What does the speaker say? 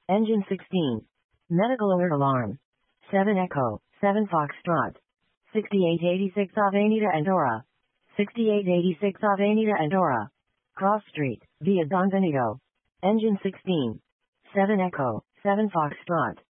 Engine 16. Medical alert alarm. 7 Echo, 7 Foxtrot. 6886 Avenida Andorra. 6886 Avenida Andorra. Cross Street, Via Don Benito. Engine 16. 7 Echo, 7 Foxtrot.